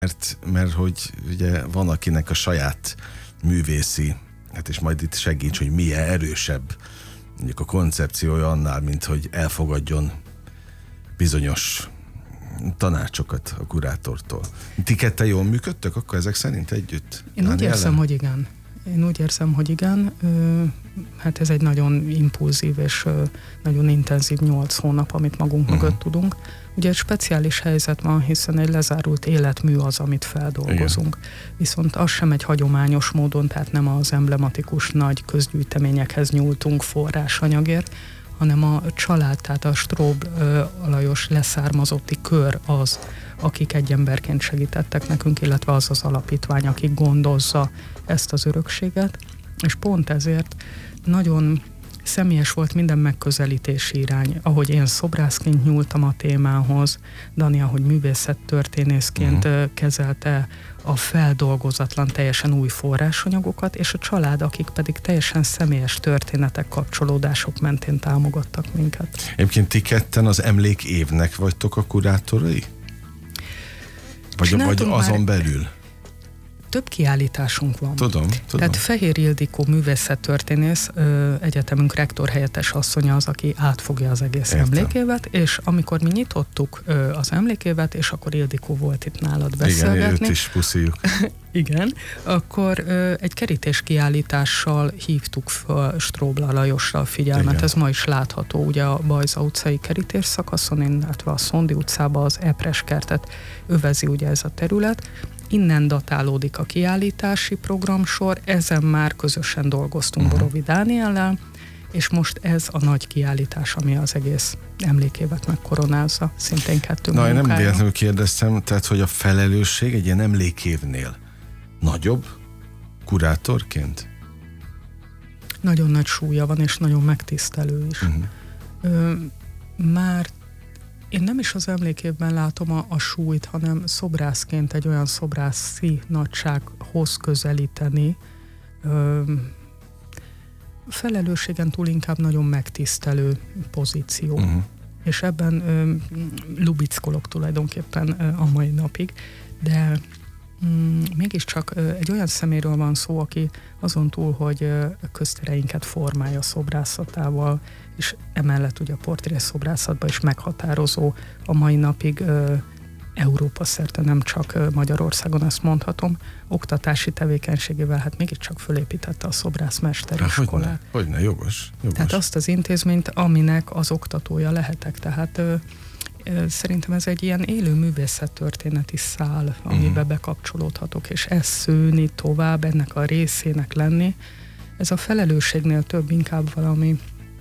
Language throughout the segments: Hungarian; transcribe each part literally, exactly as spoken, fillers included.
Mert, mert hogy ugye van akinek a saját művészi, hát és majd itt segíts, hogy milyen erősebb mondjuk a koncepciója annál, mint hogy elfogadjon bizonyos tanácsokat a kurátortól. Ti ketten jól működtök akkor ezek szerint együtt? Én úgy érzem, hogy igen. Én úgy érzem, hogy igen. Hát ez egy nagyon impulzív és nagyon intenzív nyolc hónap, amit magunk uh-huh. mögött tudunk. Ugye egy speciális helyzet van, hiszen egy lezárult életmű az, amit feldolgozunk. Igen. Viszont az sem egy hagyományos módon, tehát nem az emblematikus nagy közgyűjteményekhez nyúltunk forrásanyagért, hanem a család, tehát a Stróbl Alajos leszármazotti kör az, akik egy emberként segítettek nekünk, illetve az az alapítvány, aki gondozza ezt az örökséget, és pont ezért nagyon személyes volt minden megközelítési irány, ahogy én szobrászként nyúltam a témához, Dani, ahogy művészettörténészként uh-huh. kezelte a feldolgozatlan, teljesen új forrásanyagokat, és a család, akik pedig teljesen személyes történetek, kapcsolódások mentén támogattak minket. Egyébként ti ketten az emlékévnek vagytok a kurátorai? Vagy, vagy azon belül? Több kiállításunk van. Tudom, tudom. Tehát Fehér Ildikó művészettörténész, ö, egyetemünk rektor helyettes asszonya az, aki átfogja az egész Értem. emlékévet, és amikor mi nyitottuk ö, az emlékévet, és akkor Ildikó volt itt nálad beszélgetni. Igen, őt is puszíjuk. Igen, akkor ö, egy kerítés kiállítással hívtuk fel Stróbl Alajosra a figyelmet. Igen. Ez ma is látható, ugye a Bajza utcai kerítés szakaszon, illetve a Szondi utcában az Epres kertet övezi ugye ez a terület. Innen datálódik a kiállítási programsor, ezen már közösen dolgoztunk uh-huh. Borovi Dániellel, és most ez a nagy kiállítás, ami az egész emlékévet megkoronázza, szintén kettő Na, munkája. én nem véletlenül kérdeztem, tehát, hogy a felelősség egy ilyen emlékévnél nagyobb kurátorként? Nagyon nagy súlya van, és nagyon megtisztelő is. Uh-huh. Ö, már Én nem is az emlékévben látom a, a súlyt, hanem szobrászként egy olyan szobrászi nagysághoz közelíteni. Ö, felelősségen túl inkább nagyon megtisztelő pozíció. Uh-huh. És ebben ö, lubickolok tulajdonképpen ö, a mai napig, de mm, mégiscsak ö, egy olyan szeméről van szó, aki azon túl, hogy ö, köztereinket formálja szobrászatával, és emellett ugye a portrészobrászatban is meghatározó a mai napig ö, Európa szerte, nem csak ö, Magyarországon, ezt mondhatom, oktatási tevékenységével hát mégiscsak fölépítette a szobrászmesteriskolát. Hogyne, hogyne, jogos, jogos. Tehát azt az intézményt, aminek az oktatója lehetek. Tehát ö, ö, szerintem ez egy ilyen élő művészettörténeti szál, amiben uh-huh. bekapcsolódhatok, és ez szőni tovább, ennek a részének lenni. Ez a felelősségnél több inkább valami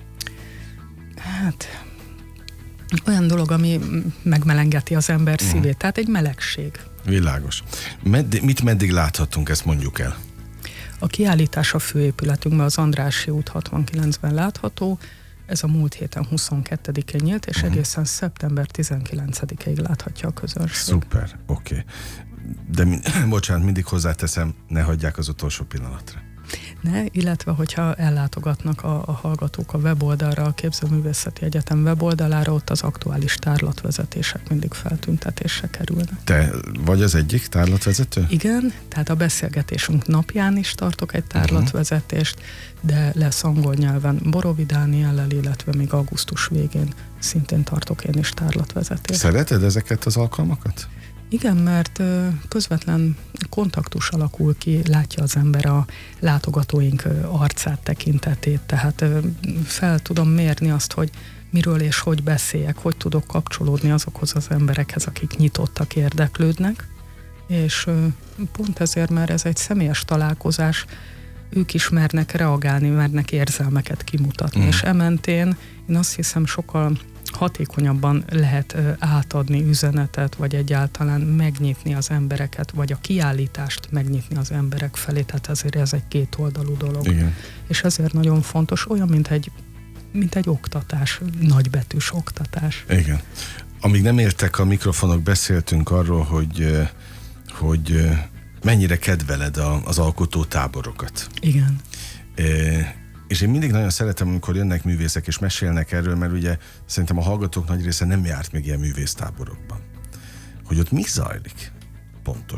hát olyan dolog, ami megmelengeti az ember uh-huh. szívét. Tehát egy melegség. Világos. Med- mit meddig láthatunk, ezt mondjuk el? A kiállítás a főépületünkben, az Andrássy út hatvankilencben látható. Ez a múlt héten huszonkettedikén nyílt, és uh-huh. egészen szeptember tizenkilencedikéig láthatja a közönség. Szuper, oké. Okay. De mi- bocsánat, mindig hozzáteszem, ne hagyják az utolsó pillanatra. Ne, illetve hogyha ellátogatnak a, a hallgatók a weboldalra, a Képzőművészeti Egyetem weboldalára, ott az aktuális tárlatvezetések mindig feltüntetésre kerülnek. Te vagy az egyik tárlatvezető? Igen, tehát a beszélgetésünk napján is tartok egy tárlatvezetést, uh-huh. de lesz angol nyelven Borovi Dániellel, illetve még augusztus végén szintén tartok én is tárlatvezetést. Szereted ezeket az alkalmakat? Igen, mert közvetlen kontaktus alakul ki, látja az ember a látogatóink arcát, tekintetét, tehát fel tudom mérni azt, hogy miről és hogy beszéljek, hogy tudok kapcsolódni azokhoz az emberekhez, akik nyitottak, érdeklődnek, és pont ezért, mert ez egy személyes találkozás, ők is mernek reagálni, mernek érzelmeket kimutatni, mm. és ementén én azt hiszem sokkal hatékonyabban lehet ö, átadni üzenetet, vagy egyáltalán megnyitni az embereket, vagy a kiállítást megnyitni az emberek felé, tehát ezért ez egy kétoldalú dolog. Igen. És ezért nagyon fontos, olyan, mint egy, mint egy oktatás, nagybetűs oktatás. Igen. Amíg nem értek a mikrofonok, beszéltünk arról, hogy, hogy mennyire kedveled a, az alkotótáborokat. Igen. E- És én mindig nagyon szeretem, amikor jönnek művészek és mesélnek erről, mert ugye szerintem a hallgatók nagy része nem járt még ilyen művésztáborokban. Hogy ott mi zajlik pontosan?